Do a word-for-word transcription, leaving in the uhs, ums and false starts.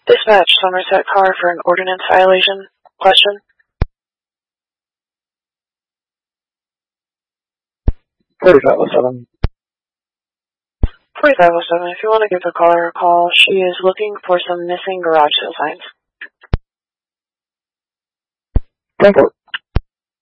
Dispatch, Somerset car for an ordinance violation. Question? forty-five oh seven. forty-five oh seven, if you want to give the caller a call, she is looking for some missing garage sale signs. Thank you.